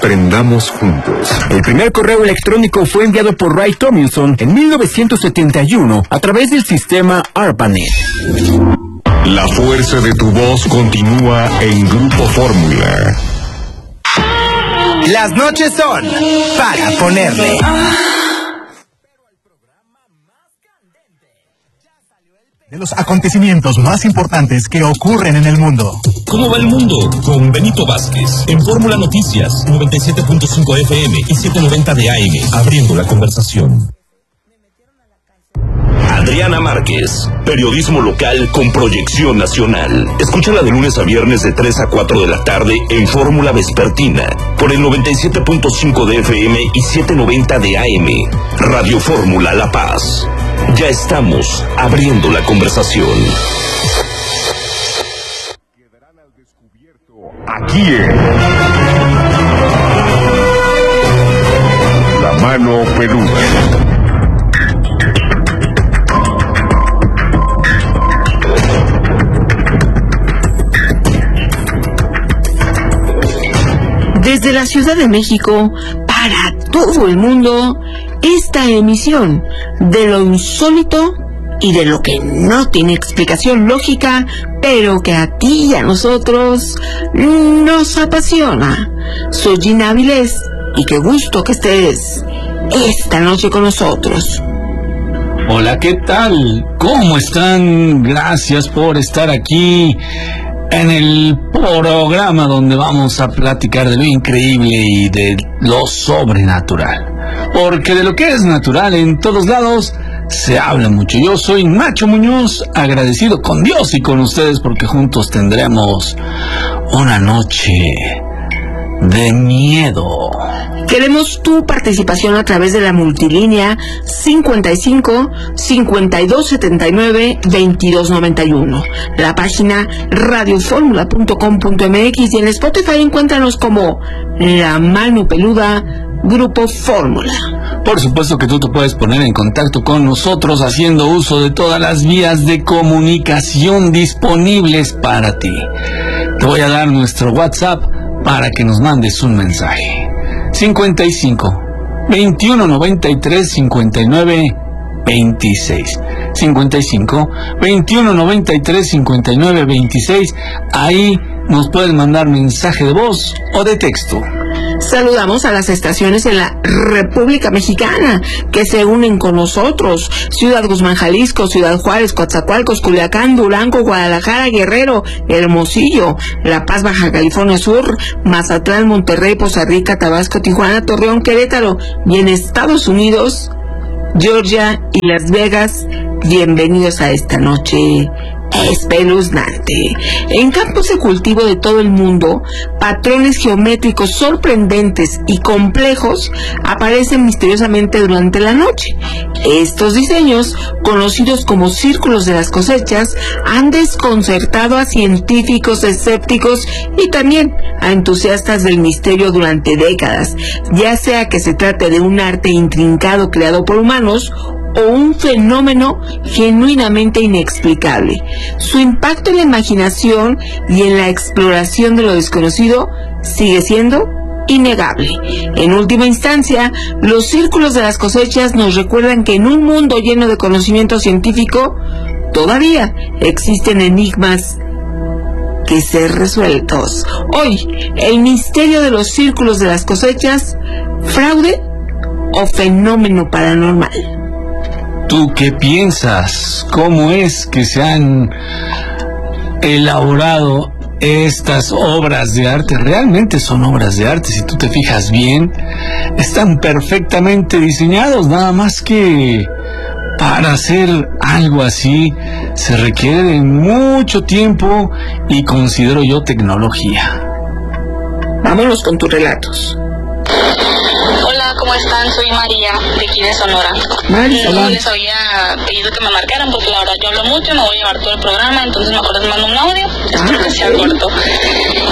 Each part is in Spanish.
Aprendamos juntos. El primer correo electrónico fue enviado por Ray Tomlinson en 1971 a través del sistema ARPANET. La fuerza de tu voz continúa en Grupo Fórmula. Las noches son para ponerle. De los acontecimientos más importantes que ocurren en el mundo. ¿Cómo va el mundo? Con Benito Vázquez, en Fórmula Noticias, 97.5 FM y 790 de AM, abriendo la conversación. Adriana Márquez, periodismo local con proyección nacional. Escúchala de lunes a viernes de 3 a 4 de la tarde en Fórmula Vespertina, por el 97.5 de FM y 790 de AM. Radio Fórmula La Paz. Ya estamos abriendo la conversación. Quedarán al descubierto aquí en La Mano Peluda. Desde la Ciudad de México, para todo el mundo, esta emisión de lo insólito y de lo que no tiene explicación lógica, pero que a ti y a nosotros nos apasiona. Soy Gina Avilés y qué gusto que estés esta noche con nosotros. Hola, ¿qué tal? ¿Cómo están? Gracias por estar aquí en el programa donde vamos a platicar de lo increíble y de lo sobrenatural. Porque de lo que es natural en todos lados se habla mucho. Yo soy Nacho Muñoz, agradecido con Dios y con ustedes porque juntos tendremos una noche de miedo. Queremos tu participación a través de la multilínea 55 52 79 22 91, la página radioformula.com.mx y en Spotify encuéntranos como La Mano Peluda Grupo Fórmula. Por supuesto que tú te puedes poner en contacto con nosotros haciendo uso de todas las vías de comunicación disponibles para ti. Te voy a dar nuestro WhatsApp para que nos mandes un mensaje. 55 21 93 59 26. 55 21 93 59 26. Ahí nos puedes mandar mensaje de voz o de texto. Saludamos a las estaciones en la República Mexicana que se unen con nosotros: Ciudad Guzmán, Jalisco; Ciudad Juárez, Coatzacoalcos, Culiacán, Durango, Guadalajara, Guerrero, Hermosillo, La Paz, Baja California Sur, Mazatlán, Monterrey, Poza Rica, Tabasco, Tijuana, Torreón, Querétaro, y en Estados Unidos, Georgia y Las Vegas. Bienvenidos a esta noche espeluznante. En campos de cultivo de todo el mundo, patrones geométricos sorprendentes y complejos aparecen misteriosamente durante la noche. Estos diseños, conocidos como círculos de las cosechas, han desconcertado a científicos escépticos y también a entusiastas del misterio durante décadas, ya sea que se trate de un arte intrincado creado por humanos o un fenómeno genuinamente inexplicable. Su impacto en la imaginación y en la exploración de lo desconocido sigue siendo innegable. En última instancia, los círculos de las cosechas nos recuerdan que en un mundo lleno de conocimiento científico todavía existen enigmas que ser resueltos. Hoy, el misterio de los círculos de las cosechas, fraude o fenómeno paranormal. ¿Tú qué piensas? ¿Cómo es que se han elaborado estas obras de arte? Realmente son obras de arte, si tú te fijas bien, están perfectamente diseñados, nada más que para hacer algo así se requiere de mucho tiempo y considero yo tecnología. Vámonos con tus relatos. Hola, ¿cómo están? Soy María, de aquí de Sonora. María, les había pedido que me marcaran porque la verdad yo hablo mucho, no voy a llevar todo el programa, entonces mejor les mando un audio, espero que sea corto.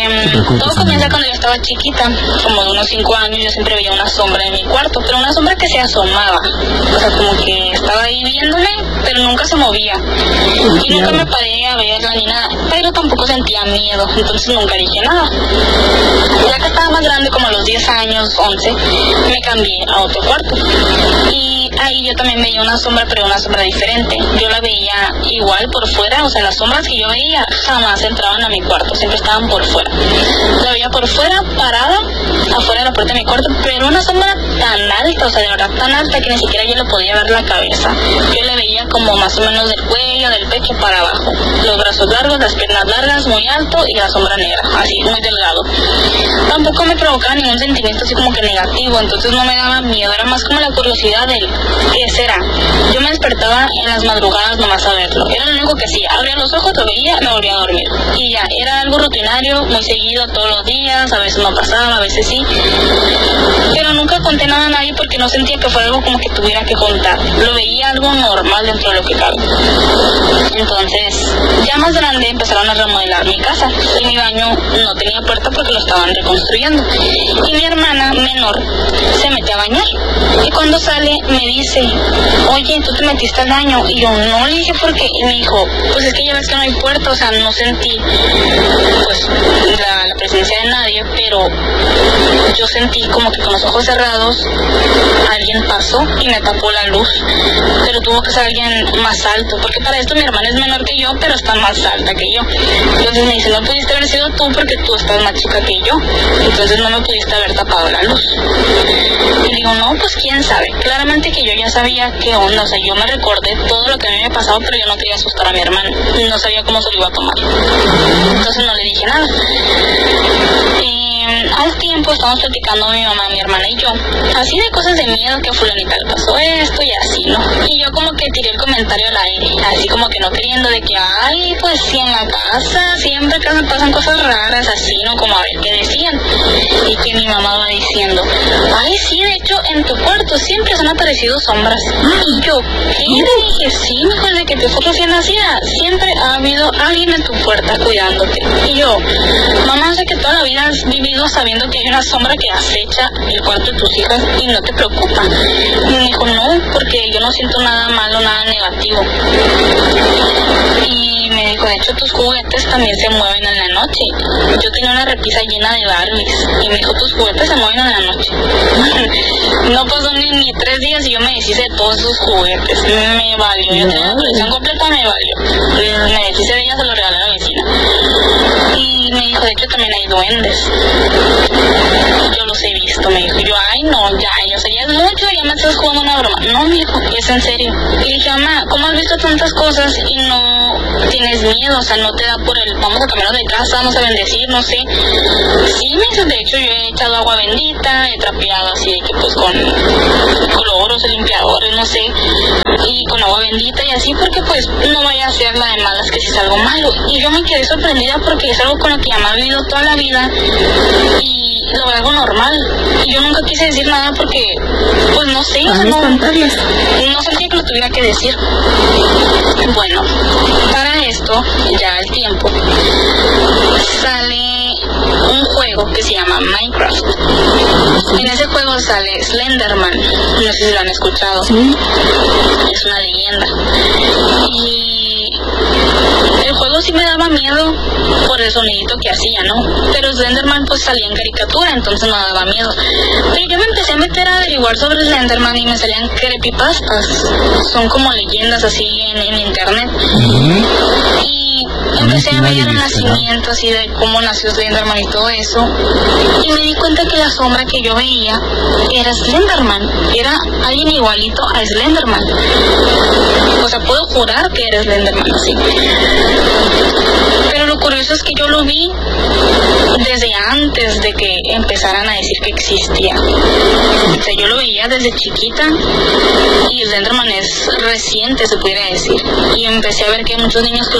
Todo comienza cuando yo estaba chiquita, como de unos 5 años. Yo siempre veía una sombra en mi cuarto, pero una sombra que se asomaba, o sea, como que estaba ahí viéndome, pero nunca se movía, y nunca me paré a verla ni nada, pero tampoco sentía miedo, entonces nunca dije nada. Ya que estaba más grande, como a los 10 años, 11, me cambié a otro cuarto, y ahí yo también veía una sombra, pero una sombra diferente. Yo la veía igual por fuera, o sea, las sombras que yo veía jamás entraban a mi cuarto, siempre estaban por fuera. La veía por fuera, parada, afuera de la puerta de mi cuarto, pero una sombra tan alta, o sea, de verdad tan alta que ni siquiera yo le podía ver la cabeza. Yo la veía como más o menos del cuello, del pecho para abajo, los brazos largos, las piernas largas, muy alto, y la sombra negra, así, muy delgado. Tampoco me provocaba ningún sentimiento así como que negativo, entonces no me daba miedo, era más como la curiosidad del ¿qué será? Yo me despertaba en las madrugadas nomás a verlo, era lo único que hacía, abría los ojos, lo veía, me volvía a dormir, y ya, era algo rutinario, muy seguido todos los días, a veces no pasaba, a veces sí, pero nunca conté nada a nadie porque no sentía que fuera algo como que tuviera que contar, lo veía algo normal dentro de lo que cabe. Entonces, ya más grande empezaron a remodelar mi casa, y mi baño no tenía puerta porque lo estaban reconstruyendo, y mi hermana menor se mete a bañar, y cuando sale me dice, oye, ¿tú te metiste al baño? Y yo, no, le dije, ¿por qué? Y me dijo, pues es que ya ves que no hay puerta, o sea, no sentí pues la presencia de nadie, pero yo sentí como que con los ojos cerrados alguien pasó y me tapó la luz, pero tuvo que ser alguien más alto, porque para esto mi hermana es menor que yo, pero está más alta que yo. Entonces me dice, no pudiste haber sido tú porque tú estás más chica que yo, entonces no me pudiste haber tapado la luz. Y digo, no, pues quién sabe, claramente que yo ya sabía qué onda, o sea, yo me recordé todo lo que a mí me había pasado, pero yo no quería asustar a mi hermana, no sabía cómo se lo iba a tomar, entonces no le dije nada. Al tiempo estábamos platicando mi mamá, mi hermana y yo, así de cosas de miedo, que a fulanita le pasó esto y así, ¿no? Y yo como que tiré el comentario al aire, así como que no queriendo, de que, ay, pues si en la casa, siempre acá me pasan cosas raras, así, ¿no? Como a ver qué decían. Y que mi mamá va diciendo, ay, sí, de hecho, en tu cuarto siempre se han aparecido sombras. Y yo, ¿qué? Le dije, sí, mejor de que te fue recién nacida, siempre ha habido alguien en tu puerta cuidándote. Y yo, mamá, sé que toda la vida has vivido sabiendo que hay una sombra que acecha el cuarto de tus hijas y no te preocupa. Y me dijo, no, porque yo no siento nada malo, nada negativo. Y me dijo, de hecho tus juguetes también se mueven en la noche. Yo tenía una repisa llena de Barbies y me dijo, tus juguetes se mueven en la noche. No pasó ni 3 días y yo me deshice de todos esos juguetes. Me valió, yo tenía la colección completa, me valió. Me deshice de ellas, se lo regalé a la vecina. Y me dijo, de hecho también hay duendes. Yo los he visto, me dijo. Yo, ay no, ya sé, ya es mucho, ya me estás jugando una broma. No, me dijo, es en serio. Y le dije, mamá, ¿cómo has visto tantas cosas y no tienes miedo? O sea, no te da por el, vamos a cambiar de casa, vamos a bendecir, no sé. Sí, me dice, de hecho yo he echado agua bendita, he trapeado así, de que pues con cloros, limpiadores, no sé, y con agua bendita y así, porque pues no vaya a ser la de malas que si es algo malo. Y yo me quedé sorprendida porque es algo con lo que mamá ha vivido toda la vida y lo veo algo normal. Y yo nunca quise decir nada porque, pues no sé, o sea, no sentía que lo tuviera que decir. Bueno, para esto, ya el tiempo, sale un juego que se llama Minecraft. En ese juego sale Slenderman, no sé si lo han escuchado. Es una leyenda. Y el juego sí me daba miedo por el sonidito que hacía, ¿no? Pero Slenderman pues salía en caricatura, entonces no daba miedo. Pero yo me empecé a meter a averiguar sobre Slenderman y me salían creepypastas. Son como leyendas así en internet. Y empecé a ver el nacimiento así de cómo nació Slenderman y todo eso. Y me di cuenta que la sombra que yo veía era Slenderman. Era alguien igualito a Slenderman. O sea, puedo jurar que era Slenderman así. Pero lo curioso es que yo lo vi desde antes de que empezaran a decir que existía. O sea, yo lo veía desde chiquita y Slenderman es reciente, se pudiera decir. Y empecé a ver que hay muchos niños que los han visto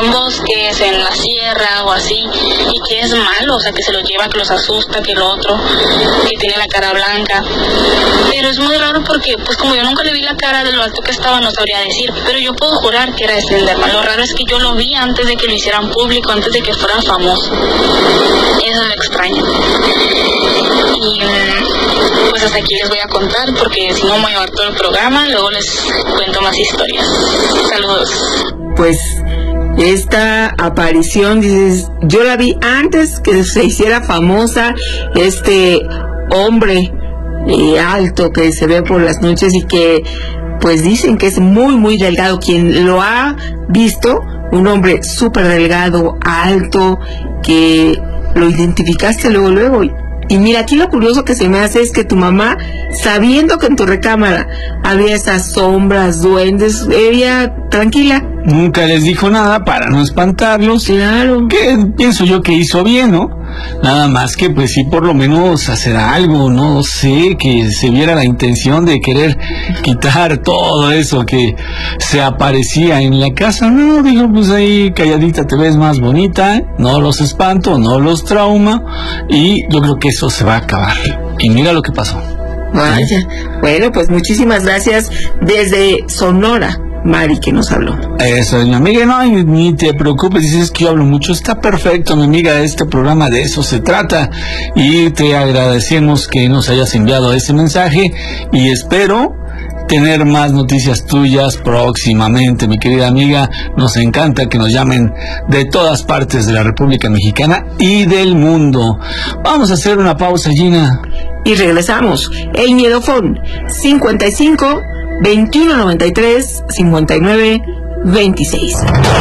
en bosques, en la sierra o así, y que es malo, o sea, que se los lleva, que los asusta, que lo otro, que tiene la cara blanca. Pero es muy raro porque, pues como yo nunca le vi la cara de lo alto que estaba, no sabría decir, pero yo puedo jurar que era de Slenderman. Lo raro es que yo lo vi antes de que lo hicieran público, antes de que fuera famoso. Eso es lo extraño. Y pues hasta aquí les voy a contar, porque si no me voy a llevar todo el programa, luego les cuento más historias. Saludos. Pues esta aparición, dices, yo la vi antes que se hiciera famosa, este hombre alto que se ve por las noches y que pues dicen que es muy muy delgado. Quien lo ha visto, un hombre súper delgado, alto, que lo identificaste luego. Y mira, aquí lo curioso que se me hace es que tu mamá, sabiendo que en tu recámara había esas sombras, duendes, ella tranquila. Nunca les dijo nada para no espantarlos. Claro. Que pienso yo que hizo bien, ¿no? Nada más que pues sí, por lo menos hacer algo, no sé, que se viera la intención de querer quitar todo eso que se aparecía en la casa. No, digo, pues ahí calladita te ves más bonita, no los espanto, no los trauma, y yo creo que eso se va a acabar. Y mira lo que pasó. Vaya. Bueno, pues muchísimas gracias desde Sonora, Mari, que nos habló. Eso, mi amiga, no, ni te preocupes, dices que yo hablo mucho, está perfecto, mi amiga, este programa de eso se trata, y te agradecemos que nos hayas enviado ese mensaje, y espero tener más noticias tuyas próximamente, mi querida amiga. Nos encanta que nos llamen de todas partes de la República Mexicana y del mundo. Vamos a hacer una pausa, Gina. Y regresamos. El Miedofón, 55 2193 59 26.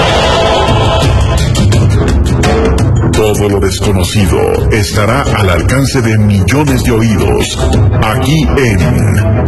Todo lo desconocido estará al alcance de millones de oídos, aquí en